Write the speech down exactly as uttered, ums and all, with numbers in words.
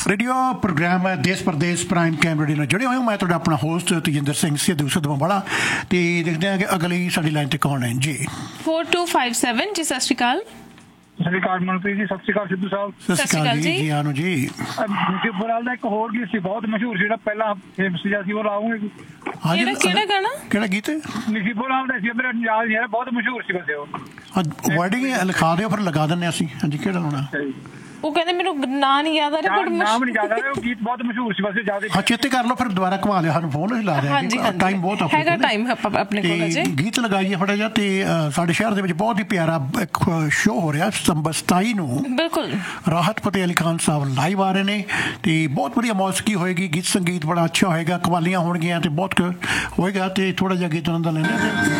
Radio programme ਦੇਸ਼ Pradesh prime ਕੈਮ radio ਨਾਲ ਜੁੜੇ ਹੋਏ ਹੋ। ਮੈਂ ਤੁਹਾਡਾ ਆਪਣਾ ਹੋਸਟ ਤੇਜਿੰਦਰ ਸਿੰਘ ਸਿੱਧੂ ਸਦਵਾਵਾਲਾ ਤੇ ਦੇਖਦੇ ਹਾਂ ਕਿ ਅਗਲੀ ਸਾਡੀ ਲਾਈਨ ਤੇ ਕੌਣ ਹੈ ਜੀ। four two five seven ਜੀ ਸਤਿ ਸ਼੍ਰੀ ਅਕਾਲ। ਸਤਿ ਸ਼੍ਰੀ ਅਕਾਲ ਮਨਪ੍ਰੀਤ ਜੀ। ਸਤਿ ਸ਼੍ਰੀ ਅਕਾਲ ਸਿੱਧੂ ਸਾਹਿਬ। ਸਤਿ ਸ਼੍ਰੀ ਅਕਾਲ ਜੀ। ਜੀ ਆਨੂ ਜੀ। ਨਸੀਬੋਲਾਲ ਦਾ ਇੱਕ ਹੋਰ ਗੀਤ ਸੀ ਬਹੁਤ ਮਸ਼ਹੂਰ, ਜਿਹੜਾ ਪਹਿਲਾਂ ਫੇਮਸ ਸੀ, ਅਸੀਂ ਉਹ ਲਾਉਂਗੇ। ਕਿਹੜਾ ਕਿਹੜਾ ਗਾਣਾ? ਕਿਹੜਾ ਗੀਤ? ਨਸੀਬੋਲਾਲ ਦਾ ਸੀ, ਮੇਰਾ ਯਾਦ ਨਹੀਂ, ਬਹੁਤ ਮਸ਼ਹੂਰ ਸੀ ਵੈਸੇ ਉਹ। ਵਰਡਿੰਗ ਲਿਖਾ ਦਿਓ ਫਿਰ ਲਗਾ ਦਿੰਦੇ ਅਸੀਂ। ਹਾਂਜੀ ਕਿਹੜਾ ਲਾਉਣਾ? ਉਹ ਕਹਿੰਦੇ ਮੈਨੂੰ ਨਾਂ ਨਹੀਂ ਯਾਦ ਆ ਰਿਹਾ, ਬਟ ਨਾਮ ਨਹੀਂ ਯਾਦ ਆ ਰਿਹਾ। ਉਹ ਗੀਤ ਬਹੁਤ ਮਸ਼ਹੂਰ ਸੀ ਵੈਸੇ ਜ਼ਿਆਦਾ। ਹਾਂ ਚੇਤੇ ਕਰ ਲਓ, ਫਿਰ ਦੁਬਾਰਾ ਘੁਮਾ ਲਿਆ ਸਾਨੂੰ ਫੋਨ ਲਾ ਦਿਆਂਗੇ। ਟਾਈਮ ਬਹੁਤ ਹੈਗਾ, ਟਾਈਮ ਆਪਣੇ ਕੋਲ ਅਜੇ। ਗੀਤ ਲਗਾਈਏ ਫੜਾ ਜਾ। ਤੇ ਸਾਡੇ ਸ਼ਹਿਰ ਦੇ ਵਿੱਚ ਬਹੁਤ ਹੀ ਪਿਆਰਾ ਇੱਕ ਸ਼ੋਅ ਹੋ ਰਿਹਾ ਸਤੰਬਰ ਸਤਾਈ ਨੂੰ। ਬਿਲਕੁਲ। ਰਾਹਤ ਫਤਿਹ ਅਲੀ ਖਾਨ ਸਾਹਿਬ ਲਾਈਵ ਆ ਰਹੇ ਨੇ ਤੇ ਬਹੁਤ ਵਧੀਆ ਮੌਸੀਕੀ ਹੋਏਗੀ, ਗੀਤ ਸੰਗੀਤ ਬੜਾ ਅੱਛਾ ਹੋਏਗਾ, ਕਵਾਲੀਆਂ ਹੋਣਗੀਆਂ ਤੇ ਬਹੁਤ ਹੋਏਗਾ। ਤੇ ਥੋੜਾ ਜਿਹਾ ਗੀਤ ਉਹਨਾਂ ਦਾ ਲੈਣਾ।